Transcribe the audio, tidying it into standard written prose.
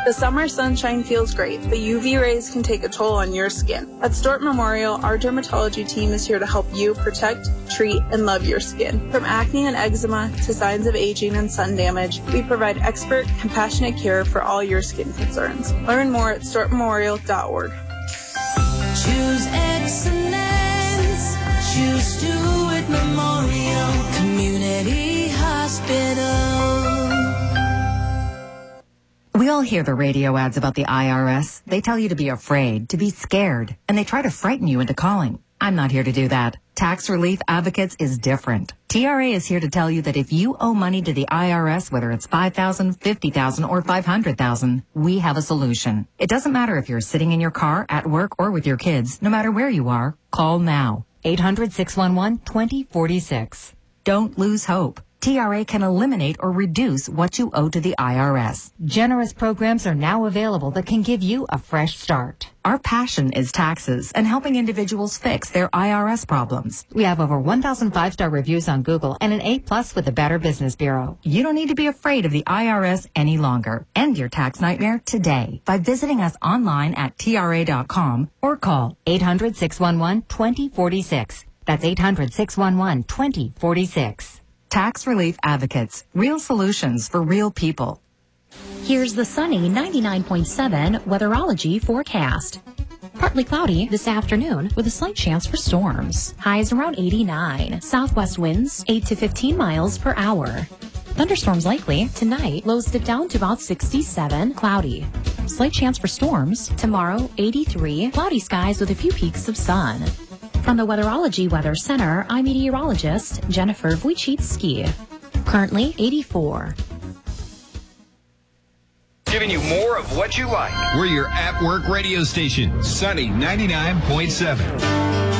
The summer sunshine feels great, but UV rays can take a toll on your skin. At Stort Memorial, our dermatology team is here to help you protect, treat, and love your skin. From acne and eczema to signs of aging and sun damage, we provide expert, compassionate care for all your skin concerns. Learn more at stortmemorial.org. Choose excellence. Choose Stewart Memorial Community Hospital. We all hear the radio ads about the IRS. They tell you to be afraid, to be scared, and they try to frighten you into calling. I'm not here to do that. Tax Relief Advocates is different. TRA is here to tell you that if you owe money to the IRS, whether it's $5,000, $50,000, or $500,000, we have a solution. It doesn't matter if you're sitting in your car, at work, or with your kids. No matter where you are, call now. 800-611-2046. Don't lose hope. TRA can eliminate or reduce what you owe to the IRS. Generous programs are now available that can give you a fresh start. Our passion is taxes and helping individuals fix their IRS problems. We have over 1,000 five-star reviews on Google and an A+ with the Better Business Bureau. You don't need to be afraid of the IRS any longer. End your tax nightmare today by visiting us online at TRA.com or call 800-611-2046. That's 800-611-2046. Tax Relief Advocates. Real solutions for real people. Here's the sunny 99.7 Weatherology forecast. Partly cloudy this afternoon with a slight chance for storms. Highs around 89. Southwest winds 8 to 15 miles per hour. Thunderstorms likely tonight. Lows dip down to about 67. Cloudy. Slight chance for storms. Tomorrow 83. Cloudy skies with a few peaks of sun. From the Weatherology Weather Center, I'm meteorologist Jennifer Wojcicki. Currently 84. Giving you more of what you like. We're your at-work radio station, Sunny 99.7.